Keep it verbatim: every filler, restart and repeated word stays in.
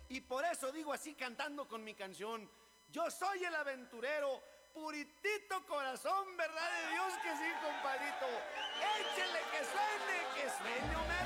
Y por eso digo así cantando con mi canción: yo soy el aventurero, puritito corazón, verdad de Dios que sí, compadrito. Échele que suene, que suene una